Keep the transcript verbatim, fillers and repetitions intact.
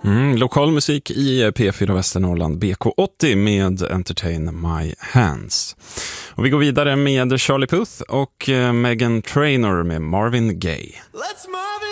Mm, lokal musik i P fyra Västernorrland B K åttio med Entertain My Hands. Och vi går vidare med Charlie Puth och Meghan Trainor med Marvin Gaye. Let's Marvin!